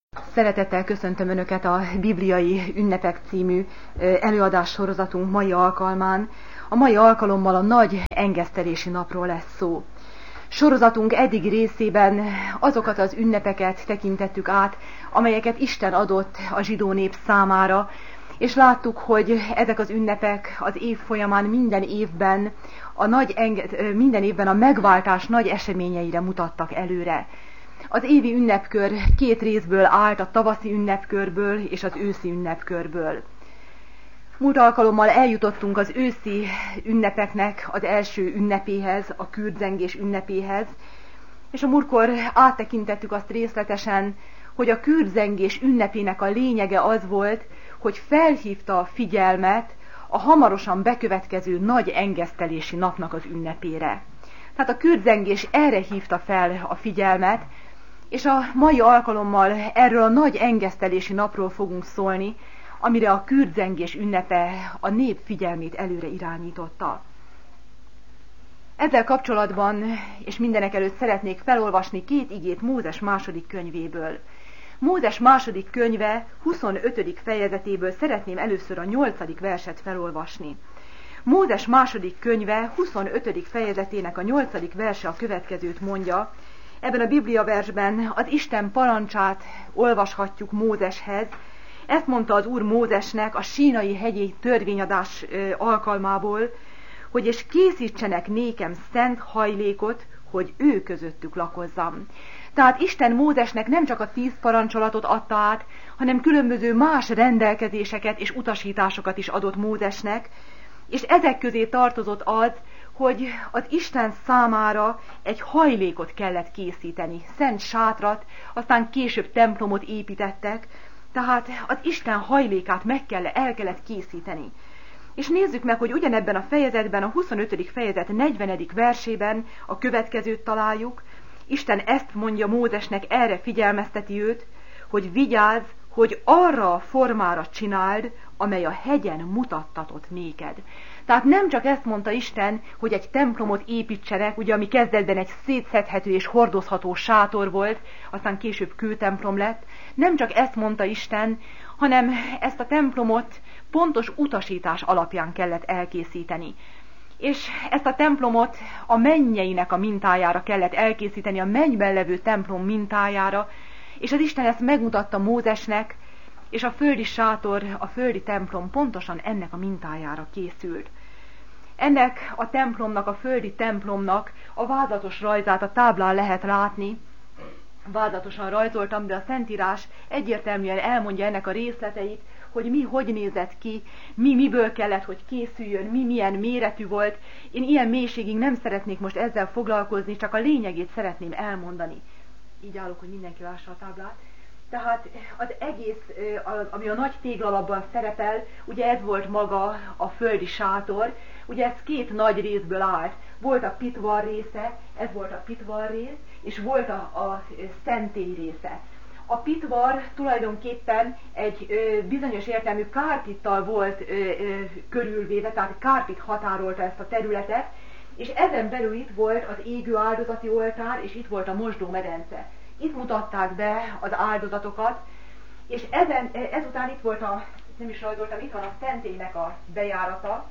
Szeretettel köszöntöm Önöket a Bibliai Ünnepek című előadás sorozatunk mai alkalmán. A mai alkalommal a nagy engesztelési napról lesz szó. Sorozatunk eddigi részében azokat az ünnepeket tekintettük át, amelyeket Isten adott a zsidó nép számára, és láttuk, hogy ezek az ünnepek az év folyamán minden évben a megváltás nagy eseményeire mutattak előre. Az évi ünnepkör két részből állt, a tavaszi ünnepkörből és az őszi ünnepkörből. Múlt alkalommal eljutottunk az őszi ünnepeknek az első ünnepéhez, a kürdzengés ünnepéhez, és a múltkor áttekintettük azt részletesen, hogy a kürdzengés ünnepének a lényege az volt, hogy felhívta a figyelmet a hamarosan bekövetkező nagy engesztelési napnak az ünnepére. Tehát a kürdzengés erre hívta fel a figyelmet, és a mai alkalommal erről a nagy engesztelési napról fogunk szólni, amire a kürdzengés ünnepe a nép figyelmét előre irányította. Ezzel kapcsolatban, és mindenekelőtt szeretnék felolvasni két igét Mózes második könyvéből. Mózes második könyve 25. fejezetéből szeretném először a 8. verset felolvasni. Mózes második könyve 25. fejezetének a 8. verse a következőt mondja. Ebben a bibliaversben az Isten parancsát olvashatjuk Mózeshez. Ezt mondta az Úr Mózesnek a Sínai hegyi törvényadás alkalmából, hogy és készítsenek nékem szent hajlékot, hogy ő közöttük lakozzam. Tehát Isten Mózesnek nem csak a 10 parancsolatot adta át, hanem különböző más rendelkezéseket és utasításokat is adott Mózesnek, és ezek közé tartozott az, hogy az Isten számára egy hajlékot kellett készíteni, szent sátrat, aztán később templomot építettek, tehát az Isten hajlékát el kellett készíteni. És nézzük meg, hogy ugyanebben a fejezetben, a 25. fejezet 40. versében a következőt találjuk. Isten ezt mondja Mózesnek, erre figyelmezteti őt, hogy vigyázz, hogy arra a formára csináld, amely a hegyen mutattatott néked. Tehát nem csak ezt mondta Isten, hogy egy templomot építsenek, ugye, ami kezdetben egy szétszedhető és hordozható sátor volt, aztán később kőtemplom lett. Nem csak ezt mondta Isten, hanem ezt a templomot pontos utasítás alapján kellett elkészíteni. És ezt a templomot a mennyeinek a mintájára kellett elkészíteni, a mennyben levő templom mintájára, és az Isten ezt megmutatta Mózesnek, és a földi sátor, a földi templom pontosan ennek a mintájára készült. Ennek a templomnak, a földi templomnak a vázatos rajzát a táblán lehet látni. Vázatosan rajzoltam, de a Szentírás egyértelműen elmondja ennek a részleteit, hogy mi hogy nézett ki, miből kellett, hogy készüljön, milyen méretű volt. Én ilyen mélységig nem szeretnék most ezzel foglalkozni, csak a lényegét szeretném elmondani. Így állok, hogy mindenki lássa a táblát. Tehát az egész, ami a nagy téglalapban szerepel, ugye ez volt maga a földi sátor, ugye ez két nagy részből állt. Volt a pitvar része, ez volt a pitvar rész, és volt a szentély része. A pitvar tulajdonképpen egy bizonyos értelmű kárpittal volt körülvéve, tehát kárpit határolta ezt a területet, és ezen belül itt volt az égő áldozati oltár, és itt volt a mosdómedence. Itt mutatták be az áldozatokat, és ezután itt volt nem is rajzoltam, itt van a szentélynek a bejárata,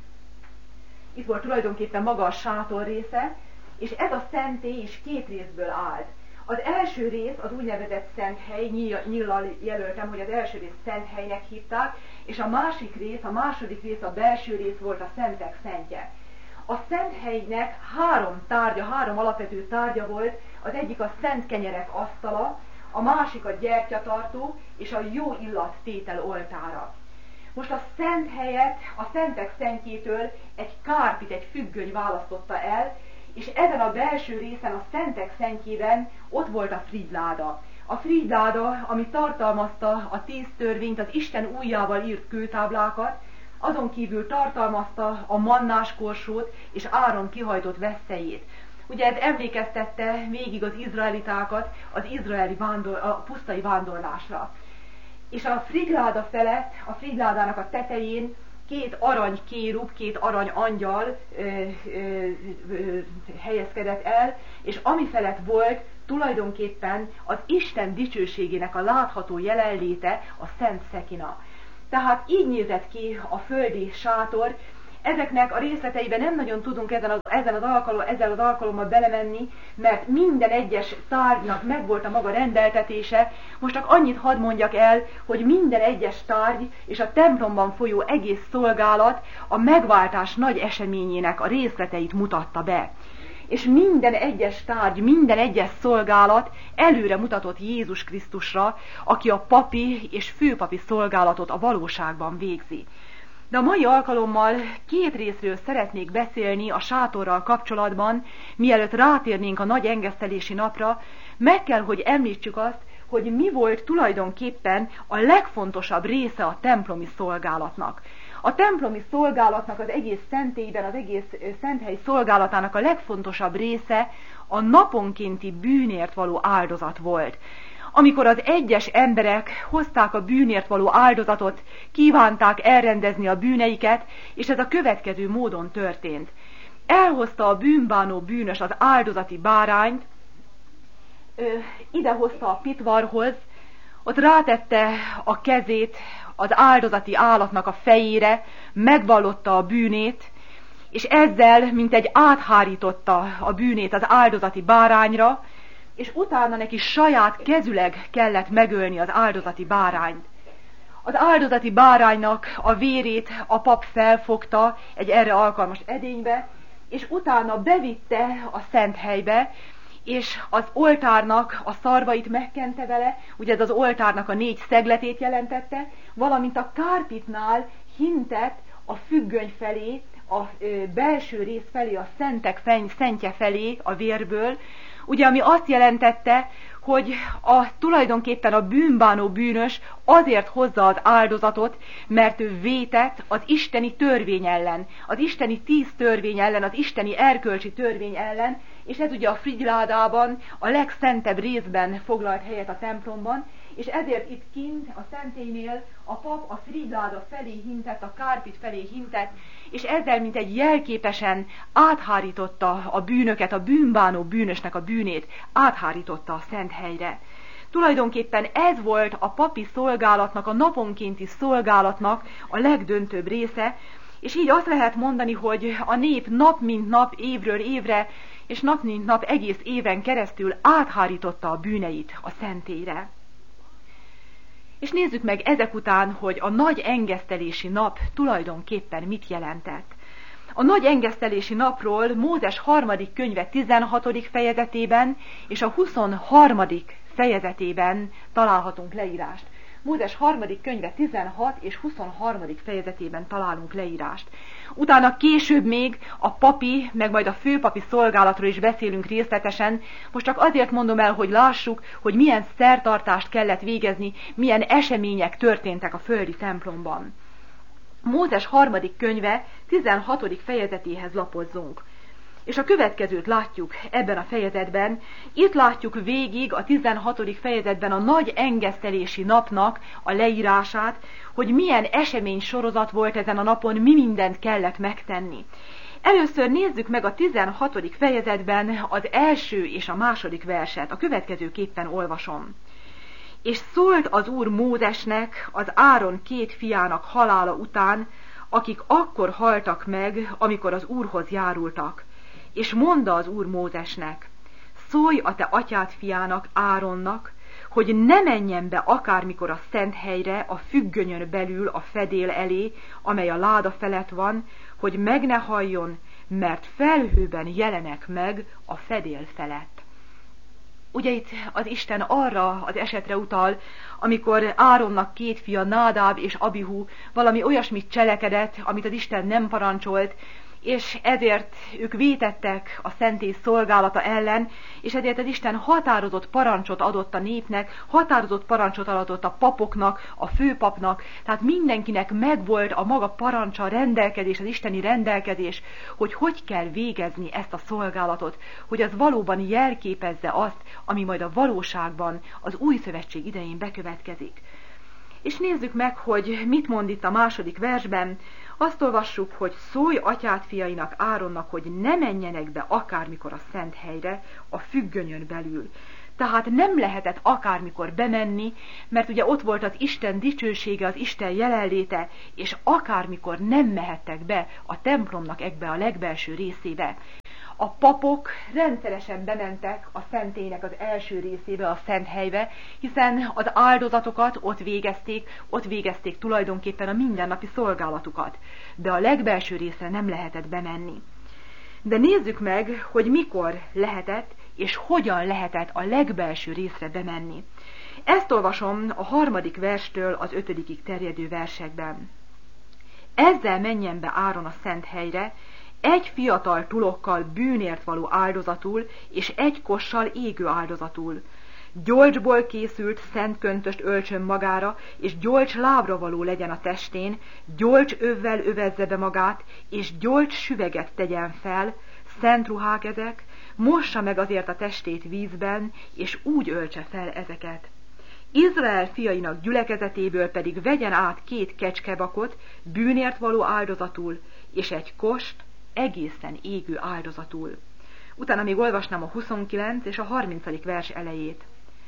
itt volt tulajdonképpen maga a sátor része, és ez a szentély is két részből állt. Az első rész az úgynevezett szenthely, nyíllal jelöltem, hogy az első rész szenthelynek hívták, és a második rész, a belső rész volt a szentek szentje. A szenthelynek három alapvető tárgya volt, az egyik a szent kenyerek asztala, a másik a gyertyatartó és a jó illattétel oltára. Most a szent helyet a szentek szentjétől egy kárpit, egy függöny választotta el, és ezen a belső részen, a szentek szentjében ott volt a frigyláda. A frigyláda, ami tartalmazta a 10 törvényt, az Isten ujjával írt kőtáblákat, azon kívül tartalmazta a mannás korsót és Áron kihajtott vesszejét. Ugye ez emlékeztette végig az izraelitákat az a pusztai vándorlásra. És a frigyláda felett, a frigyládának a tetején két arany kérub, két arany angyal helyezkedett el, és ami felett volt tulajdonképpen az Isten dicsőségének a látható jelenléte, a Szent Szekina. Tehát így nézett ki a földi sátor. Ezeknek a részleteiben nem nagyon tudunk ezzel az alkalommal belemenni, mert minden egyes tárgynak megvolt a maga rendeltetése. Most csak annyit hadd mondjak el, hogy minden egyes tárgy és a templomban folyó egész szolgálat a megváltás nagy eseményének a részleteit mutatta be. És minden egyes tárgy, minden egyes szolgálat előre mutatott Jézus Krisztusra, aki a papi és főpapi szolgálatot a valóságban végzi. De a mai alkalommal két részről szeretnék beszélni a sátorral kapcsolatban, mielőtt rátérnénk a nagy engesztelési napra. Meg kell, hogy említsük azt, hogy mi volt tulajdonképpen a legfontosabb része a templomi szolgálatnak. A templomi szolgálatnak az egész szentélyben, az egész szenthely szolgálatának a legfontosabb része a naponkénti bűnért való áldozat volt. Amikor az egyes emberek hozták a bűnért való áldozatot, kívánták elrendezni a bűneiket, és ez a következő módon történt. Elhozta a bűnbánó bűnös az áldozati bárányt, idehozta a pitvarhoz, ott rátette a kezét az áldozati állatnak a fejére, megvallotta a bűnét, és ezzel mintegy áthárította a bűnét az áldozati bárányra, és utána neki saját kezüleg kellett megölni az áldozati bárányt. Az áldozati báránynak a vérét a pap felfogta egy erre alkalmas edénybe, és utána bevitte a szent helybe, és az oltárnak a szarvait megkente vele, ugye ez az oltárnak a 4 szegletét jelentette, valamint a kárpitnál hintett a függöny felé, a belső rész felé, a szentek szentje felé a vérből, ugye ami azt jelentette, hogy tulajdonképpen a bűnbánó bűnös azért hozza az áldozatot, mert ő vétett az isteni törvény ellen, az isteni 10 törvény ellen, az isteni erkölcsi törvény ellen, és ez ugye a frigyládában, a legszentebb részben foglalt helyet a templomban, és ezért itt kint a szentélynél a pap a frigyláda felé hintett, a kárpit felé hintett, és ezzel mint egy jelképesen áthárította a bűnöket, a bűnbánó bűnösnek a bűnét, áthárította a szent helyre. Tulajdonképpen ez volt a papi szolgálatnak, a naponkénti szolgálatnak a legdöntőbb része, és így azt lehet mondani, hogy a nép nap mint nap, évről évre, és nap mint nap egész éven keresztül áthárította a bűneit a szentélyre. És nézzük meg ezek után, hogy a nagy engesztelési nap tulajdonképpen mit jelentett. A nagy engesztelési napról Mózes 3. könyve 16. fejezetében és a 23. fejezetében találhatunk leírást. Mózes 3. könyve 16 és 23. fejezetében találunk leírást. Utána később még a papi, meg majd a főpapi szolgálatról is beszélünk részletesen. Most csak azért mondom el, hogy lássuk, hogy milyen szertartást kellett végezni, milyen események történtek a földi templomban. Mózes 3. könyve 16. fejezetéhez lapozzunk. És a következőt látjuk ebben a fejezetben. Itt látjuk végig a 16. fejezetben a nagy engesztelési napnak a leírását, hogy milyen esemény sorozat volt ezen a napon, mi mindent kellett megtenni. Először nézzük meg a 16. fejezetben az első és a második verset. A következőképpen olvasom. És szólt az Úr Mózesnek az Áron 2 fiának halála után, akik akkor haltak meg, amikor az Úrhoz járultak. És mondta az Úr Mózesnek, szólj a te atyád fiának, Áronnak, hogy ne menjen be akármikor a szent helyre, a függönyön belül a fedél elé, amely a láda felett van, hogy meg ne halljon, mert felhőben jelenek meg a fedél felett. Ugye itt az Isten arra az esetre utal, amikor Áronnak 2 fia, Nádáb és Abihu valami olyasmit cselekedett, amit az Isten nem parancsolt, és ezért ők vétettek a szentély szolgálata ellen, és ezért az Isten határozott parancsot adott a népnek, határozott parancsot adott a papoknak, a főpapnak, tehát mindenkinek megvolt a maga parancsa, rendelkezés, az isteni rendelkezés, hogy hogy kell végezni ezt a szolgálatot, hogy az valóban jelképezze azt, ami majd a valóságban az új szövetség idején bekövetkezik. És nézzük meg, hogy mit mond itt a második versben. Azt olvassuk, hogy szólj atyád fiainak, Áronnak, hogy ne menjenek be akármikor a szent helyre, a függönyön belül. Tehát nem lehetett akármikor bemenni, mert ugye ott volt az Isten dicsősége, az Isten jelenléte, és akármikor nem mehettek be a templomnak ebbe a legbelső részébe. A papok rendszeresen bementek a szentélynek az első részébe, a szent helybe, hiszen az áldozatokat ott végezték tulajdonképpen a mindennapi szolgálatukat, de a legbelső részre nem lehetett bemenni. De nézzük meg, hogy mikor lehetett, és hogyan lehetett a legbelső részre bemenni. Ezt olvasom a 3. verstől az 5. terjedő versekben. Ezzel menjen be Áron a szent helyre, egy fiatal tulokkal bűnért való áldozatul, és egy kossal égő áldozatul. Gyolcsból készült szent köntöst öltsön magára, és gyolcs lábra való legyen a testén, gyolcs övvel övezze be magát, és gyolcs süveget tegyen fel, szent ruhák ezek, mossa meg azért a testét vízben, és úgy öltse fel ezeket. Izrael fiainak gyülekezetéből pedig vegyen át 2 kecskebakot, bűnért való áldozatul, és egy kost, egészen égő áldozatul. Utána még olvasnám a 29 és a 30. vers elejét.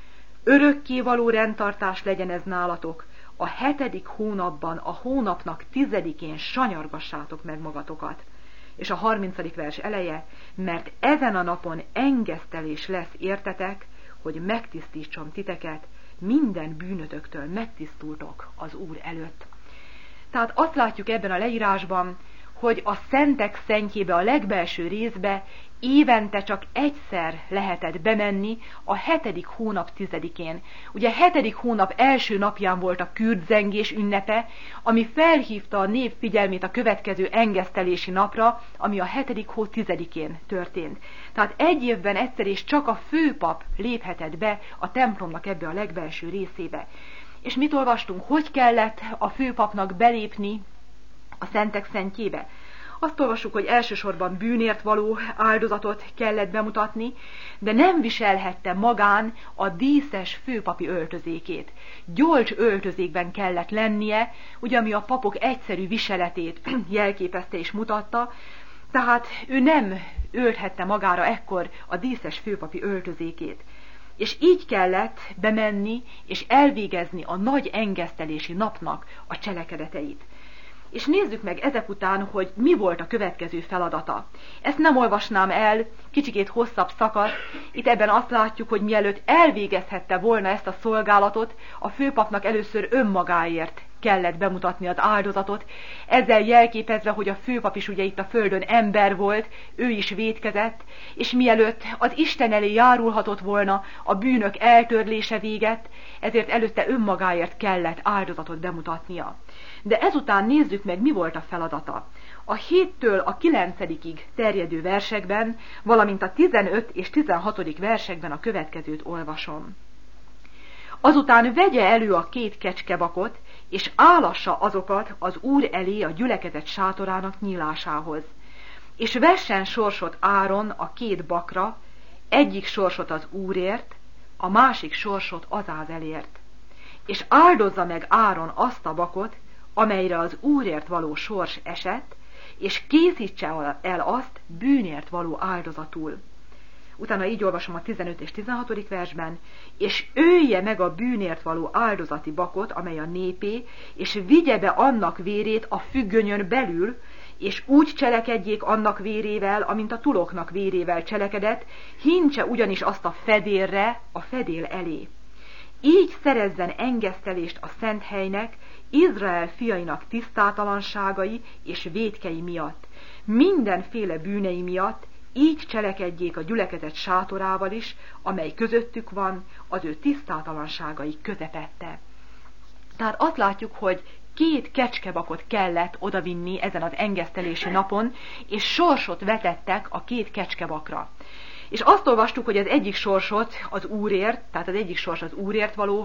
Örökkévaló rendtartás legyen ez nálatok, a 7. hónapban, a hónapnak 10-én sanyargassátok meg magatokat. És a 30. vers eleje, mert ezen a napon engesztelés lesz értetek, hogy megtisztítson titeket, minden bűnötöktől megtisztultok az Úr előtt. Tehát azt látjuk ebben a leírásban, hogy a szentek szentjébe, a legbelső részbe évente csak egyszer lehetett bemenni a 7. hónap 10-én. Ugye 7. hónap első napján volt a kürtzengés ünnepe, ami felhívta a nép figyelmét a következő engesztelési napra, ami a 7. hó 10-én történt. Tehát egy évben egyszer és csak a főpap léphetett be a templomnak ebbe a legbelső részébe. És mit olvastunk? Hogy kellett a főpapnak belépni a szentek szentjébe? Azt olvassuk, hogy elsősorban bűnért való áldozatot kellett bemutatni, de nem viselhette magán a díszes főpapi öltözékét. Gyolcs öltözékben kellett lennie, ugye ami a papok egyszerű viseletét jelképezte és mutatta, tehát ő nem ölthette magára ekkor a díszes főpapi öltözékét. És így kellett bemenni és elvégezni a nagy engesztelési napnak a cselekedeteit. És nézzük meg ezek után, hogy mi volt a következő feladata. Ezt nem olvasnám el, kicsikét hosszabb szakasz. Itt ebben azt látjuk, hogy mielőtt elvégezhette volna ezt a szolgálatot, a főpapnak először önmagáért kellett bemutatni az áldozatot, ezzel jelképezve, hogy a főpap is ugye itt a földön ember volt, ő is vétkezett, és mielőtt az Isten elé járulhatott volna a bűnök eltörlése véget, ezért előtte önmagáért kellett áldozatot bemutatnia. De ezután nézzük meg, mi volt a feladata. A 7-től a 9-ig terjedő versekben, valamint a 15 és 16. versekben a következőt olvasom. Azután vegye elő a 2 kecskebakot, és állassa azokat az Úr elé a gyülekezet sátorának nyílásához. És vessen sorsot Áron a 2 bakra, egyik sorsot az Úrért, a másik sorsot Azázelért. És áldozza meg Áron azt a bakot, amelyre az Úrért való sors esett, és készítse el azt bűnért való áldozatul. Utána így olvasom a 15 és 16. versben, és ölje meg a bűnért való áldozati bakot, amely a népé, és vigye be annak vérét a függönyön belül, és úgy cselekedjék annak vérével, amint a tuloknak vérével cselekedett, hintse ugyanis azt a fedélre, a fedél elé. Így szerezzen engesztelést a szent helynek, Izrael fiainak tisztátalanságai és vétkei miatt, mindenféle bűnei miatt, így cselekedjék a gyülekezet sátorával is, amely közöttük van, az ő tisztátalanságai közepette. Tehát azt látjuk, hogy 2 kecskebakot kellett odavinni ezen az engesztelési napon, és sorsot vetettek a 2 kecskebakra. És azt olvastuk, hogy az egyik sorsot az Úrért, tehát az egyik sors az Úrért való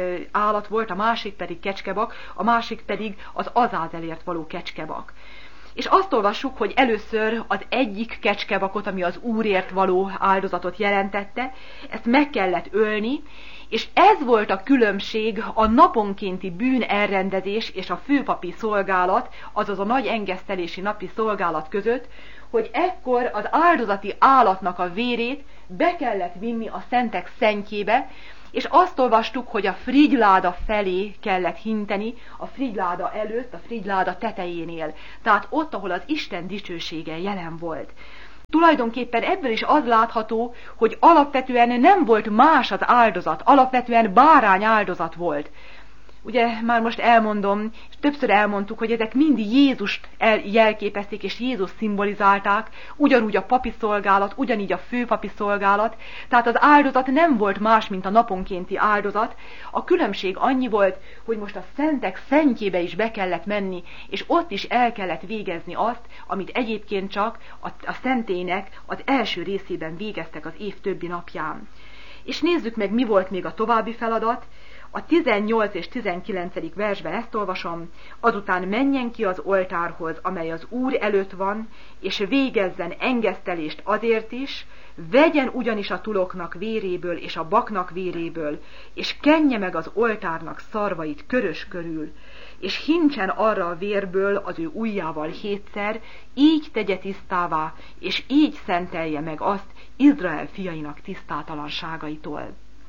állat volt, a másik pedig kecskebak, a másik pedig az Azázelért való kecskebak. És azt olvassuk, hogy először az egyik kecskebakot, ami az Úrért való áldozatot jelentette, ezt meg kellett ölni, és ez volt a különbség a naponkénti bűn elrendezés és a főpapi szolgálat, azaz a nagy engesztelési napi szolgálat között, hogy ekkor az áldozati állatnak a vérét be kellett vinni a szentek szentjébe, és azt olvastuk, hogy a frigyláda felé kellett hinteni, a frigyláda előtt, a frigyláda tetejénél, tehát ott, ahol az Isten dicsősége jelen volt. Tulajdonképpen ebből is az látható, hogy alapvetően nem volt más az áldozat, alapvetően bárány áldozat volt. Ugye már most elmondom, és többször elmondtuk, hogy ezek mind Jézust jelképezték és Jézus szimbolizálták, ugyanúgy a papi szolgálat, ugyanígy a főpapi szolgálat, tehát az áldozat nem volt más, mint a naponkénti áldozat. A különbség annyi volt, hogy most a szentek szentjébe is be kellett menni, és ott is el kellett végezni azt, amit egyébként csak a szentélynek az első részében végeztek az év többi napján. És nézzük meg, mi volt még a további feladat. A 18 és 19. versben ezt olvasom: azután menjen ki az oltárhoz, amely az Úr előtt van, és végezzen engesztelést azért is, vegyen ugyanis a tuloknak véréből és a baknak véréből, és kenje meg az oltárnak szarvait körös körül, és hincsen arra a vérből az ő ujjával 7-szer, így tegye tisztává, és így szentelje meg azt Izrael fiainak tisztátalanságaitól.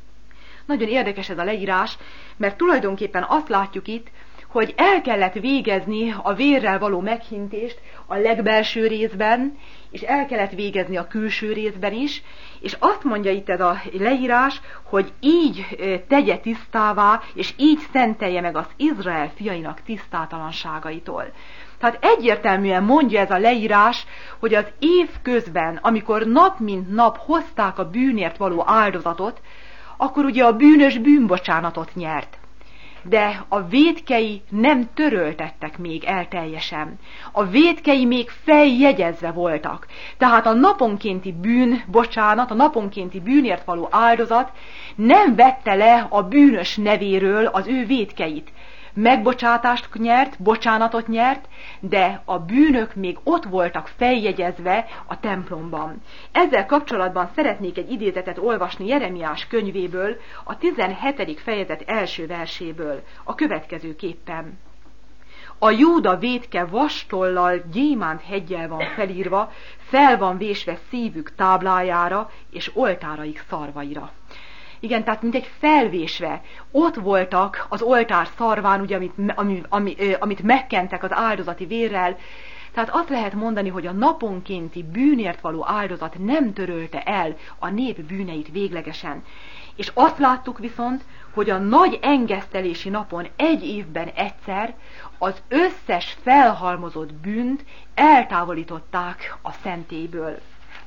Nagyon érdekes ez a leírás, mert tulajdonképpen azt látjuk itt, hogy el kellett végezni a vérrel való meghintést a legbelső részben, és el kellett végezni a külső részben is, és azt mondja itt ez a leírás, hogy így tegye tisztává, és így szentelje meg az Izrael fiainak tisztátalanságaitól. Tehát egyértelműen mondja ez a leírás, hogy az év közben, amikor nap mint nap hozták a bűnért való áldozatot, akkor ugye a bűnös bűnbocsánatot nyert. De a vétkei nem töröltettek még el teljesen. A vétkei még feljegyezve voltak. Tehát a naponkénti bűnbocsánat, a naponkénti bűnért való áldozat nem vette le a bűnös nevéről az ő vétkeit. Megbocsátást nyert, bocsánatot nyert, de a bűnök még ott voltak feljegyezve a templomban. Ezzel kapcsolatban szeretnék egy idézetet olvasni Jeremiás könyvéből, a 17. fejezet első verséből, a következőképpen. A Júda vétke vastollal, gyémánt heggyel van felírva, fel van vésve szívük táblájára és oltáraik szarvaira. Igen, tehát mint egy felvésve. Ott voltak az oltár szarván, ugye, amit megkentek az áldozati vérrel. Tehát azt lehet mondani, hogy a naponkénti bűnért való áldozat nem törölte el a nép bűneit véglegesen. És azt láttuk viszont, hogy a nagy engesztelési napon egy évben egyszer az összes felhalmozott bűnt eltávolították a szentélyből.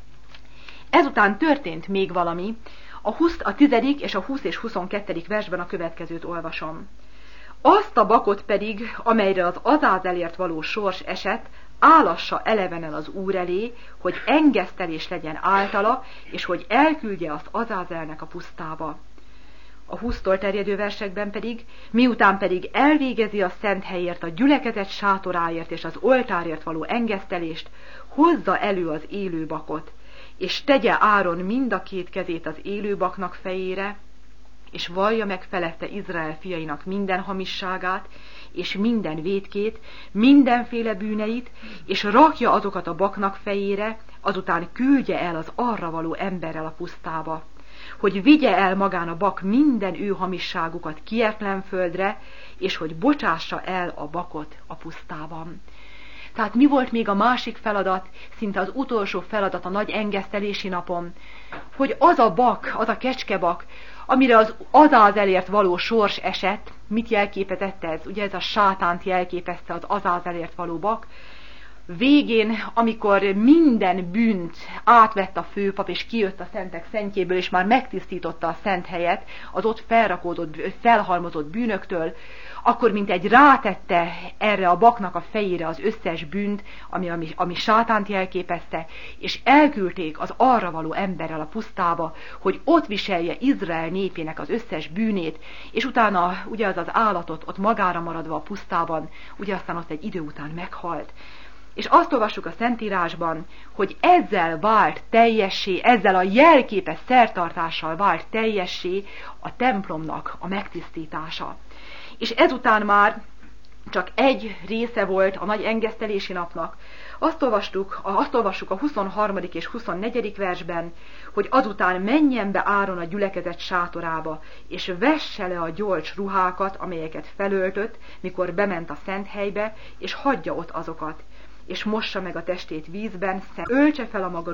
Ezután történt még valami. A 10. és a 20 és 22. versben a következőt olvasom. Azt a bakot pedig, amelyre az Azázelért való sors esett, állassa elevenen az Úr elé, hogy engesztelés legyen általa, és hogy elküldje azt Azázelnek a pusztába. A 20-tól terjedő versekben pedig, miután pedig elvégezi a szent helyért, a gyülekezet sátoráért és az oltárért való engesztelést, hozza elő az élő bakot, és tegye Áron mind a két kezét az élőbaknak fejére, és vallja meg felette Izrael fiainak minden hamisságát, és minden vétkét, mindenféle bűneit, és rakja azokat a baknak fejére, azután küldje el az arra való emberrel a pusztába, hogy vigye el magán a bak minden ő hamisságukat kietlen földre, és hogy bocsássa el a bakot a pusztában. Tehát mi volt még a másik feladat, szinte az utolsó feladat a nagy engesztelési napon, hogy az a bak, az a kecskebak, amire az Azázelért való sors esett, mit jelképezett ez? Ugye ez a sátánt jelképezte az Azázelért való bak. Végén, amikor minden bűnt átvett a főpap, és kijött a szentek szentjéből, és már megtisztította a szent helyet az ott felhalmozott bűnöktől, akkor mint egy rátette erre a baknak a fejére az összes bűnt, ami sátánt jelképezte, és elküldték az arra való emberrel a pusztába, hogy ott viselje Izrael népének az összes bűnét, és utána ugye az állatot ott magára maradva a pusztában, ugye aztán ott egy idő után meghalt. És azt olvassuk a Szentírásban, hogy ezzel vált teljessé, ezzel a jelképes szertartással vált teljessé a templomnak a megtisztítása. És ezután már csak egy része volt a nagy engesztelési napnak. Azt olvassuk a 23. és 24. versben, hogy azután menjen be Áron a gyülekezet sátorába, és vesse le a gyolcs ruhákat, amelyeket felöltött, mikor bement a szent helybe, és hagyja ott azokat, és mossa meg a testét vízben, öltse fel a maga